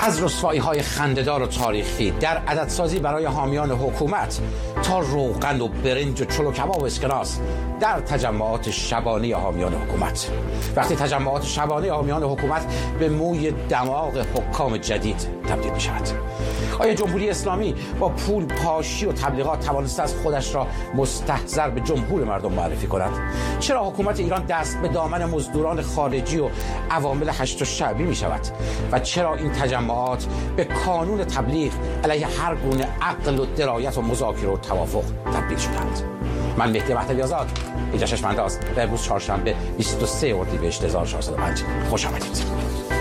از رسوایی‌های خنده‌دار و تاریخی در عددسازی برای حامیان حکومت تا روغن و برنج و چلو کباب و اسکناس در تجمعات شبانه حامیان حکومت. وقتی تجمعات شبانه حامیان حکومت به موی دماغ حکام جدید تبدیل می‌شود. آیا جمهوری اسلامی با پول پاشی و تبلیغات توانسته از خودش را مستحضر به جمهور مردم معرفی کند؟ چرا حکومت ایران دست به دامن مزدوران خارجی و عوامل هشت شعبی می شود؟ و چرا این تجمعات به کانون تبلیغ علیه هر گونه عقل و درایت و مذاکره و توافق تبدیل شدند؟ من مهدی مهدوی آزاد، اینجا ششمنده است و امروز چهارشنبه 23 اردیبهشت 1405. خوش آمدید.